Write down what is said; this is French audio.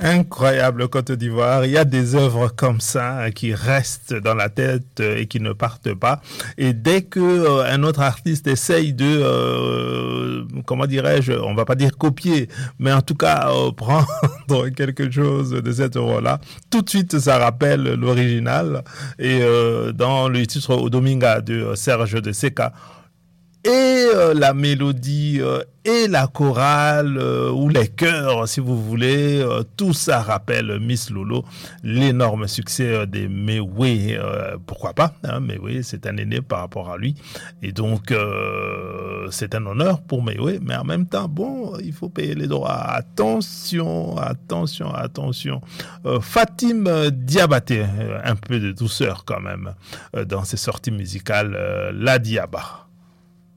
Incroyable Côte d'Ivoire. Il y a des œuvres comme ça qui restent dans la tête et qui ne partent pas. Et dès que un autre artiste essaye de, comment dirais-je, on va pas dire copier, mais en tout cas prendre quelque chose de cette œuvre-là, tout de suite ça rappelle l'original. Et dans le titre Odominga de Serge de Seka, et la mélodie et la chorale ou les chœurs, si vous voulez, tout ça rappelle Miss Lolo, l'énorme succès des Mewe, pourquoi pas, hein, Mewe, c'est un aîné par rapport à lui, et donc c'est un honneur pour Mewe, mais en même temps, bon, il faut payer les droits. Attention, attention, attention. Fatim Diabaté, un peu de douceur quand même dans ses sorties musicales, la Diaba.